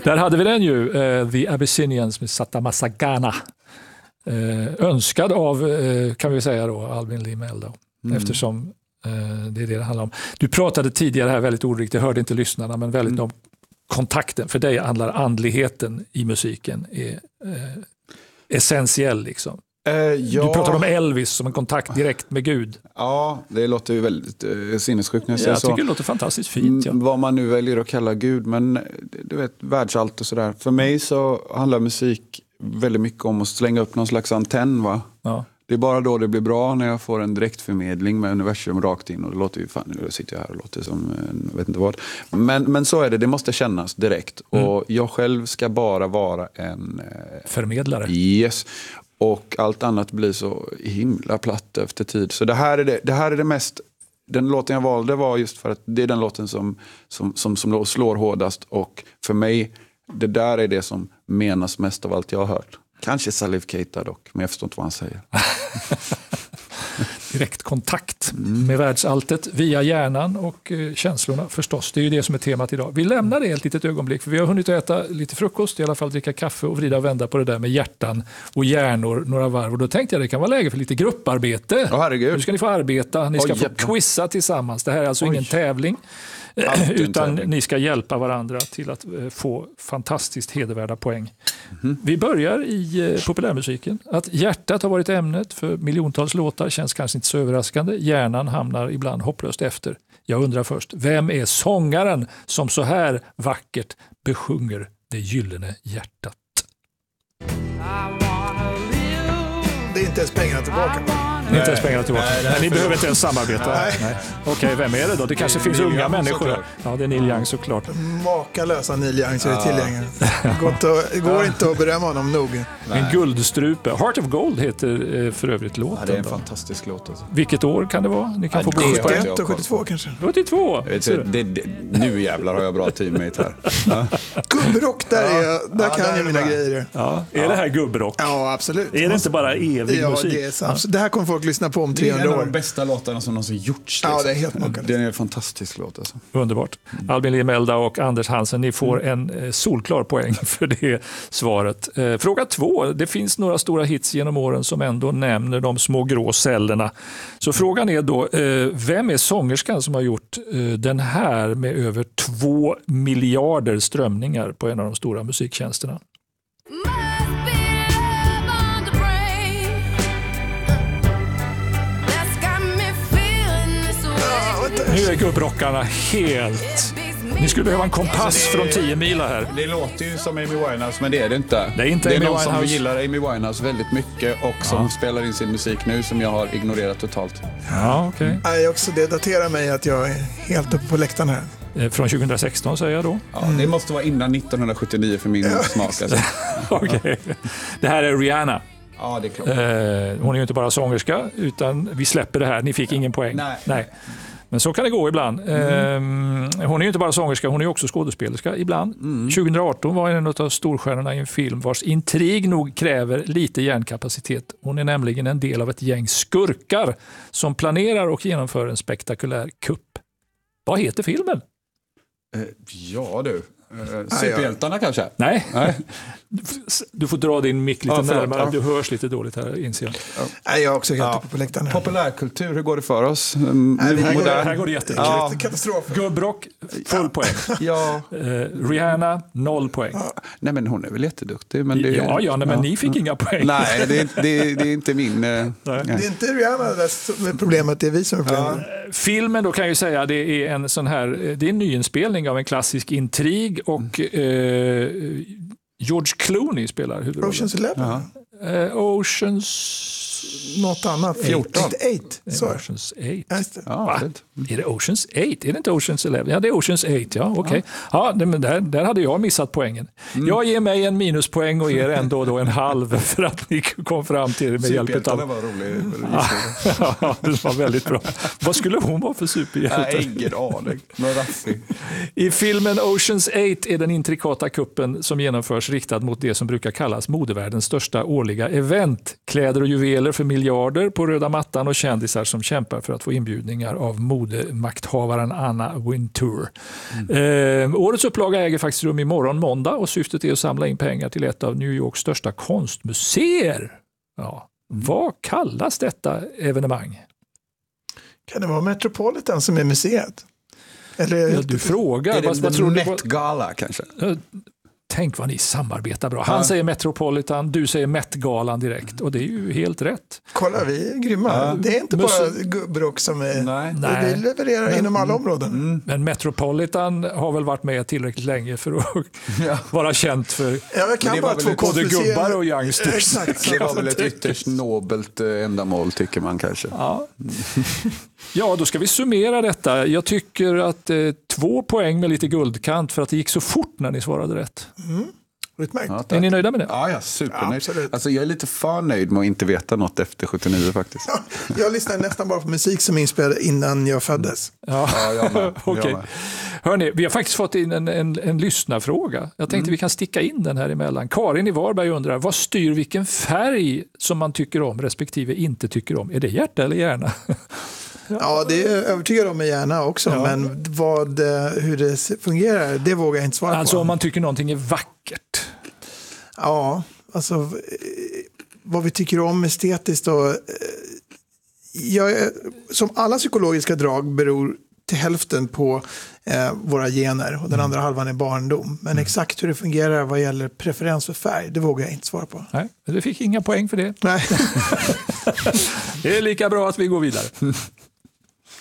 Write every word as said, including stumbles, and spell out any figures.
Där hade vi den ju, uh, The Abyssinians med Sata Masagana. Uh, önskad av, uh, kan vi säga då, Albin Lee Meldau. Mm. Eftersom uh, det är det det handlar om. Du pratade tidigare här väldigt ordrikt, jag hörde inte lyssnarna, men väldigt mm. om kontakten. För dig handlar andligheten i musiken är uh, essentiell liksom. Uh, ja. Du pratar om Elvis som en kontakt direkt med Gud. Ja, det låter ju väldigt uh, sinnessjukt när jag säger ja, jag så. Jag tycker det låter fantastiskt fint. Ja. Vad man nu väljer att kalla Gud, men du vet, världsallt och sådär. För mig så handlar musik väldigt mycket om att slänga upp någon slags antenn, va? Ja. Det är bara då det blir bra när jag får en direktförmedling med universum rakt in. Och det låter ju fan, nu sitter jag här och låter som jag vet inte vad. Men, men så är det, det måste kännas direkt. Mm. Och jag själv ska bara vara en... Eh, förmedlare. Yes. Och allt annat blir så himla platt efter tid. Så det här är det, det här är det mest... Den låten jag valde var just för att det är den låten som, som, som, som slår hårdast. Och för mig, det där är det som menas mest av allt jag har hört. Kanske Salif Keita dock, men jag förstår inte vad han säger. Direkt kontakt med världsalltet via hjärnan och eh, känslorna förstås. Det är ju det som är temat idag. Vi lämnar det ett litet ögonblick för vi har hunnit äta lite frukost, i alla fall dricka kaffe och vrida och vända på det där med hjärtan och hjärnor några varv. Och då tänkte jag det kan vara läge för lite grupparbete. Oh, herregud. Nu ska ni få arbeta, ni ska Oj, få jävlar. quizza tillsammans. Det här är alltså Oj. ingen tävling. Utan ni ska hjälpa varandra till att få fantastiskt hedervärda poäng. Mm. Vi börjar i populärmusiken. Att hjärtat har varit ämnet för miljontals låtar känns kanske inte så överraskande. Hjärnan hamnar ibland hopplöst efter. Jag undrar först, vem är sångaren som så här vackert besjunger det gyllene hjärtat? Det är inte ens pengarna tillbaka. Ni inte ens pengarna tillbaka. Nej, nej, ni behöver inte ens samarbeta. Nej. Nej. Okej, vem är det då? Det kanske det finns Neil unga Young, människor. Såklart. Ja, det är Neil Young såklart. Makalösa Neil Young så är det tillgängligt. Det går inte att berömma honom nog. Nej. En guldstrupe. Heart of Gold heter för övrigt låten. Ja, det är en då. fantastisk låt. Alltså. Vilket år kan det vara? Ni kan ja, få sjuttioett och sjuttiotvå kanske. sjuttiotvå? Det, det, det, nu jävlar har jag bra teammate här. Ja. Gubbrock, där, är jag, där ja, kan jag mina grejer. Ja. Är ja. det här gubbrock? Ja, absolut. Är det inte bara evig ja, musik? Det, är sant. Det här kommer folk lyssna på om trehundra år. Det är en av de bästa låtarna som någonsin gjorts. Ja, det är helt makalöst. Det är en fantastisk låt. Alltså. Underbart. Mm. Albin Lee Meldau och Anders Hansen, ni får en eh, solklar poäng för det svaret. Eh, fråga två. Det finns några stora hits genom åren som ändå nämner de små grå cellerna. Så frågan är då, eh, vem är sångerskan som har gjort eh, den här med över två miljarder strömningar på en av de stora musiktjänsterna? Nu är gubbrockarna helt... Ni skulle behöva en kompass alltså det, från tio mila här. Det låter ju som Amy Winehouse, men det är det inte. Det är inte det är Amy någon Winehouse. som gillar Amy Winehouse väldigt mycket och som ja. spelar in sin musik nu som jag har ignorerat totalt. Ja, okej. Okay. också det daterar mig att jag är helt uppe på läktaren här. Från tjugohundrasexton säger jag då. Ja, det måste vara innan nittonhundrasjuttionio för min ja. smak. Alltså. Okay. Det här är Rihanna. Ja, det är klart. Hon är ju inte bara sångerska, utan vi släpper det här. Ni fick ingen poäng. Nej. Nej. Men så kan det gå ibland. Mm. Hon är ju inte bara sångerska, hon är också skådespelerska ibland. Mm. tjugohundraarton var en av storstjärnorna i en film vars intrig nog kräver lite hjärnkapacitet. Hon är nämligen en del av ett gäng skurkar som planerar och genomför en spektakulär kupp. Vad heter filmen? Eh, ja du. Superhjältarna kanske? Nej. Nej. Du får dra din mick lite ja, närmare. Ja. Du hörs lite dåligt här, inser jag. Ja. Nej, jag är också helt ja. uppe på läktaren. Populärkultur, hur går det för oss? Nej, här, går det, här går det jättebra. Ja. Katastrof. Gubbrock, full poäng. Ja. Uh, Rihanna, noll poäng. Ja. Nej, men hon är väl jätteduktig. Men det, ja, ja, nej, men ja. ni fick inga poäng. Nej, det är, det, det är inte min... Nej. Det är inte Rihanna som är problemet, det är vi som är problemet. Ja. Filmen då kan jag ju säga, det är en sån här, det är en nyinspelning av en klassisk intrig och eh, George Clooney spelar huvudrollen. Oceans Eleven? Eh, Oceans... Något annat. fjorton. Eight. Oceans eight. Ja, är det Oceans eight? Är det inte Oceans eleven? Ja, det är Oceans eight, ja. Okej. Okay. Ja, ja där, där hade jag missat poängen. Mm. Jag ger mig en minuspoäng och er ändå då en halv för att ni kom fram till det med hjälp av... var rolig. Ja, det var väldigt bra. Vad skulle hon vara för superhjälte? Nej, ingen aning. I filmen Oceans eight är den intrikata kuppen som genomförs riktad mot det som brukar kallas modevärldens största årliga årliga event. Kläder och juveler för miljarder på röda mattan och kändisar som kämpar för att få inbjudningar av modemakthavaren Anna Wintour. Mm. Eh, årets upplaga äger faktiskt rum imorgon måndag och syftet är att samla in pengar till ett av New Yorks största konstmuseer. Ja. Vad kallas detta evenemang? Kan det vara Metropolitan som är museet? Eller, ja, du frågar. Är det vad, vad tror Met Gala kanske? Tänk vad ni samarbetar bra. Han ja. säger Metropolitan, du säger Met-galan direkt. Och det är ju helt rätt. Kolla, vi är grymma. Ja. Det är inte Mus- bara gubbrock som är... Nej. Nej. Vi levererar men, inom alla områden. Mm. Men Metropolitan har väl varit med tillräckligt länge för att ja. vara känt för ja, jag kan bara två både gubbar och youngsters. Exakt. Det var väl ett ytterst nobelt ändamål, tycker man kanske. Ja. Ja, då ska vi summera detta. Jag tycker att eh, två poäng med lite guldkant för att det gick så fort när ni svarade rätt. Mm. Ja, är ni nöjda med det? Ja, ja supernöjd. Ja, alltså, jag är lite för nöjd med att inte veta något efter sjuttionio faktiskt. Ja, jag lyssnar nästan bara på musik som är inspelad innan jag föddes. Ja, ja jag med. Okej. Hörrni, vi har faktiskt fått in en, en, en lyssnarfråga. Jag tänkte mm. vi kan sticka in den här emellan. Karin i Varberg undrar, vad styr vilken färg som man tycker om respektive inte tycker om? Är det hjärta eller hjärna? Ja, det är jag övertygad om med hjärna också, ja. Men vad, hur det fungerar, det vågar jag inte svara alltså, på. Alltså om man tycker någonting är vackert? Ja, alltså vad vi tycker om estetiskt och jag, som alla psykologiska drag beror till hälften på eh, våra gener och den andra mm. halvan är barndom. Men mm. exakt hur det fungerar vad gäller preferens för färg, det vågar jag inte svara på. Nej, du fick inga poäng för det. Nej. Det är lika bra att vi går vidare.